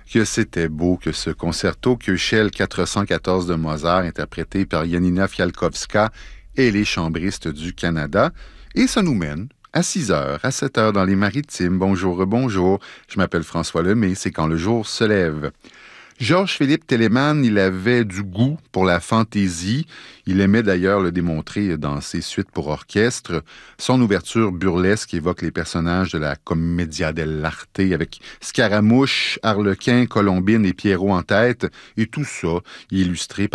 Que c'était beau que ce concerto Köchel 414 de Mozart, interprété par Janina Fialkowska et les chambristes du Canada. Et ça nous mène à 6 heures, à 7 heures dans les Maritimes. Bonjour, bonjour. Je m'appelle François Lemay, c'est quand le jour se lève. Georges-Philippe Telemann, il avait du goût pour la fantaisie. Il aimait d'ailleurs le démontrer dans ses suites pour orchestre. Son ouverture burlesque évoque les personnages de la Commedia dell'arte avec Scaramouche, Harlequin, Colombine et Pierrot en tête. Et tout ça illustré